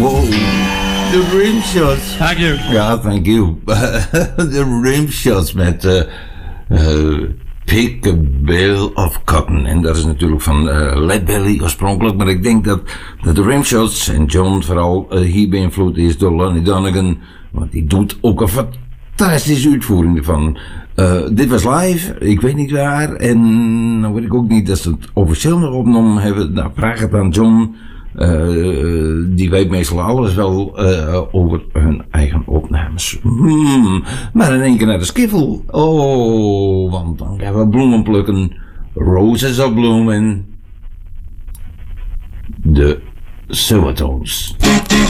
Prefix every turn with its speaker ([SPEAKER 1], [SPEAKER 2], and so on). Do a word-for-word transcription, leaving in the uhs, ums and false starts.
[SPEAKER 1] Wow. De rimshots.
[SPEAKER 2] Thank you.
[SPEAKER 1] Ja, thank you. De rimshots met uh, uh, Pick a Bale of Cotton. En dat is natuurlijk van uh, Lead Belly oorspronkelijk. Maar ik denk dat, dat de rimshots en John vooral uh, hier beïnvloed is door Lonnie Donegan. Want die doet ook een fantastische uitvoering ervan. Uh, dit was live, ik weet niet waar. En nou weet ik ook niet dat ze het officieel nog opgenomen hebben. Nou, vraag het aan John. Uh, die weet meestal alles wel uh, over hun eigen opnames. Hmm, maar in één keer naar de skiffel. Oh, want dan gaan we bloemen plukken. Roses of bloemen. De Silvertones.